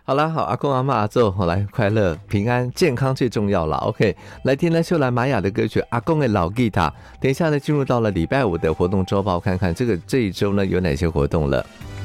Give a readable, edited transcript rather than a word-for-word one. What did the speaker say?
好啦，好，阿公阿嬷阿祖，好来，快乐平安健康最重要了。OK， 来听来秀兰玛雅的歌曲《阿公的老吉他》。等一下呢，进入到了礼拜五的活动周报，看看这一周呢有哪些活动了。